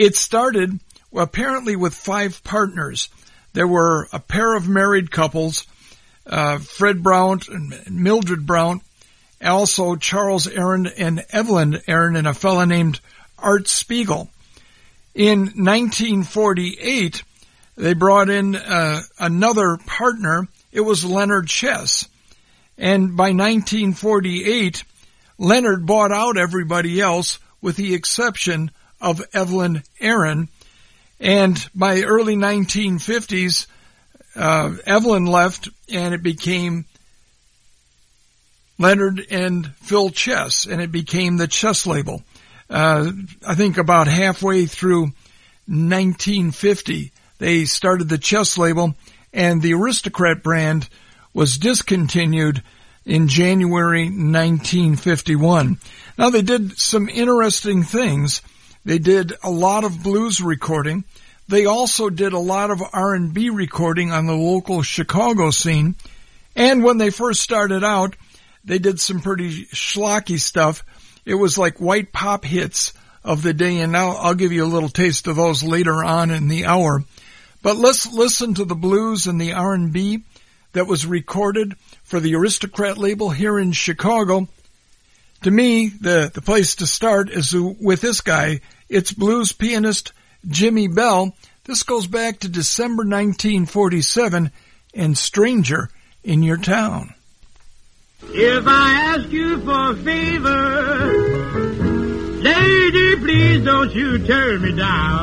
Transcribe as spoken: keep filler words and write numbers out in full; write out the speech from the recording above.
It started apparently with five partners. There were a pair of married couples, uh, Fred Brown and Mildred Brown, also Charles Aaron and Evelyn Aaron, and a fellow named Art Spiegel. In nineteen forty-eight, they brought in uh, another partner. It was Leonard Chess. And by nineteen forty-eight, Leonard bought out everybody else with the exception of Evelyn Aaron. And by early nineteen fifties, uh, Evelyn left and it became Leonard and Phil Chess, and it became the Chess label. Uh, I think about halfway through nineteen fifty, they started the Chess label, and the Aristocrat brand was discontinued in January nineteen fifty-one. Now, they did some interesting things. They did a lot of blues recording. They also did a lot of R and B recording on the local Chicago scene. And when they first started out, they did some pretty schlocky stuff. It was like white pop hits of the day, and now I'll give you a little taste of those later on in the hour. But let's listen to the blues and the R and B that was recorded for the Aristocrat label here in Chicago. To me, the, the place to start is with this guy. It's blues pianist Jimmy Bell. This goes back to December nineteen forty-seven and Stranger in Your Town. If I ask you for a favor, lady, please don't you turn me down.